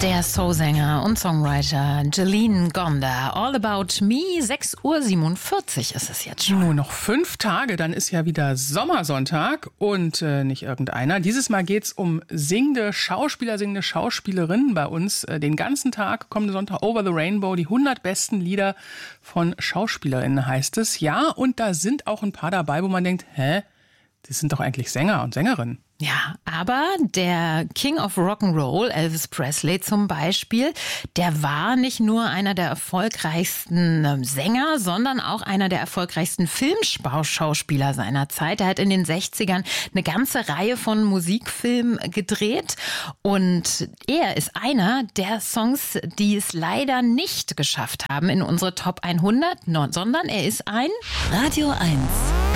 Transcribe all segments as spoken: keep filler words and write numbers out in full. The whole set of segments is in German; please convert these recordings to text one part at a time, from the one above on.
Der Soulsänger und Songwriter Jolene Gonda. All About Me, sechs Uhr siebenundvierzig ist es jetzt schon. Nur noch fünf Tage, dann ist ja wieder Sommersonntag und äh, nicht irgendeiner. Dieses Mal geht's um singende Schauspieler, singende Schauspielerinnen bei uns. Äh, den ganzen Tag, kommende Sonntag, Over the Rainbow, die hundert besten Lieder von Schauspielerinnen heißt es. Ja, und da sind auch ein paar dabei, wo man denkt, hä, das sind doch eigentlich Sänger und Sängerinnen. Ja, aber der King of Rock'n'Roll, Elvis Presley zum Beispiel, der war nicht nur einer der erfolgreichsten Sänger, sondern auch einer der erfolgreichsten Filmschauspieler seiner Zeit. Er hat in den sechzigern eine ganze Reihe von Musikfilmen gedreht und er ist einer der Songs, die es leider nicht geschafft haben in unsere Top hundert, sondern er ist ein Radio eins.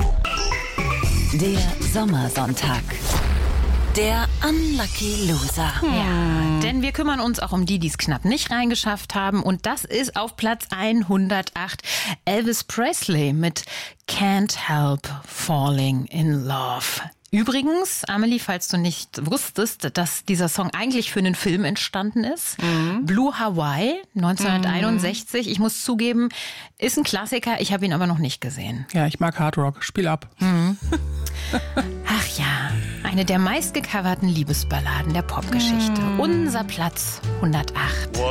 Der Sommersonntag. Der Unlucky Loser. Ja, denn wir kümmern uns auch um die, die es knapp nicht reingeschafft haben. Und das ist auf Platz hundertacht Elvis Presley mit Can't Help Falling in Love. Übrigens, Amelie, falls du nicht wusstest, dass dieser Song eigentlich für einen Film entstanden ist. Mhm. Blue Hawaii, neunzehnhunderteinundsechzig. Mhm. Ich muss zugeben, ist ein Klassiker. Ich habe ihn aber noch nicht gesehen. Ja, ich mag Hard Rock. Spiel ab. Mhm. Ach ja, eine der meistgecoverten Liebesballaden der Popgeschichte. Mhm. Unser Platz hundertacht.